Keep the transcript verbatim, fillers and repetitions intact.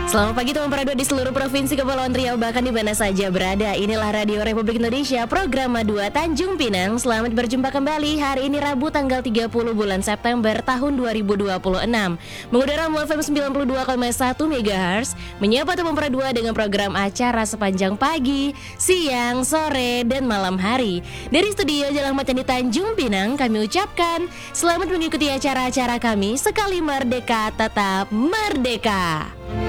Selamat pagi teman para dua di seluruh provinsi Kepulauan Riau, bahkan di mana saja berada. Inilah Radio Republik Indonesia, program dua Tanjung Pinang. Selamat berjumpa kembali hari ini Rabu tanggal tiga puluh bulan September tahun dua ribu dua puluh enam. Mengudara F M sembilan puluh dua koma satu megahertz, menyapa teman para dua dengan program acara sepanjang pagi, siang, sore, dan malam hari. Dari studio Jalan Macan di Tanjung Pinang, kami ucapkan selamat mengikuti acara-acara kami. Sekali merdeka, tetap merdeka.